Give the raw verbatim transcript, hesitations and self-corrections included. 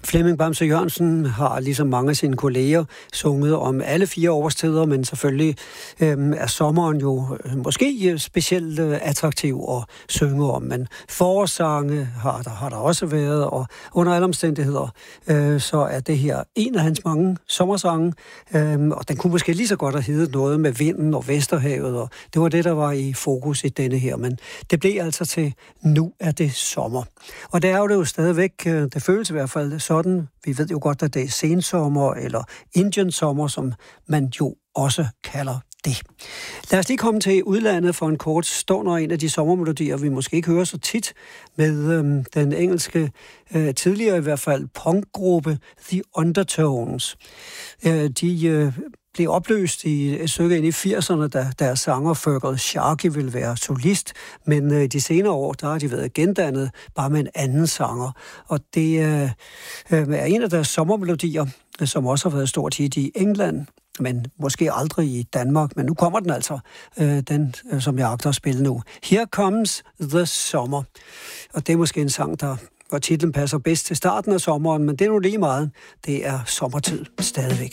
Flemming Bamse Jørgensen har ligesom mange af sine kolleger sunget om alle fire årstider, men selvfølgelig øh, er sommeren jo øh, måske specielt øh, attraktiv at synge om. Men forårssange har der, har der også været, og under alle omstændigheder, øh, så er det her en af hans mange sommersange, øh, og den kunne måske lige så godt have heddet noget med vinden og Vesterhavet, og det var det, der var i fokus i denne her. Men det blev altså til Nu er det sommer. Og det er jo det jo stadigvæk, det føles i hvert fald sådan. Vi ved jo godt, at det er sensommer eller Indian sommer, som man jo også kalder det. Lad os lige komme til udlandet for en kort stund, og en af de sommermelodier, vi måske ikke hører så tit, med øhm, den engelske, øh, tidligere i hvert fald, punkgruppe The Undertones. Øh, de øh, blev opløst i et stykke ind i firserne, da deres sanger Fergal Sharkey ville være solist, men øh, de senere år, der har de været gendannet bare med en anden sanger. Og det øh, er en af deres sommermelodier, som også har været stort hit i England, men måske aldrig i Danmark. Men nu kommer den altså, øh, den øh, som jeg agter at spille nu. Here Comes the Summer. Og det er måske en sang, der hvor titlen passer bedst til starten af sommeren, men det er nu lige meget. Det er sommertid stadigvæk.